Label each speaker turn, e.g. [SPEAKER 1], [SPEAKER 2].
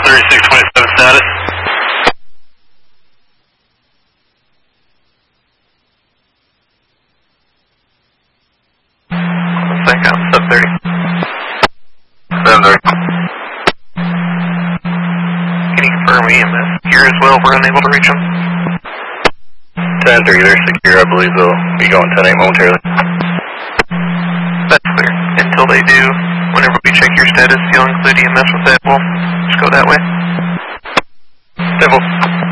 [SPEAKER 1] 3627 status. One second, 730. 730. Can you confirm EMS here as well? We're unable to reach them.
[SPEAKER 2] 10-3, they're secure. I believe they'll be going 10-8 momentarily.
[SPEAKER 1] That's clear. Until they do, whenever we check your status, you'll include EMS with that. We'll just go that way.
[SPEAKER 2] Simple.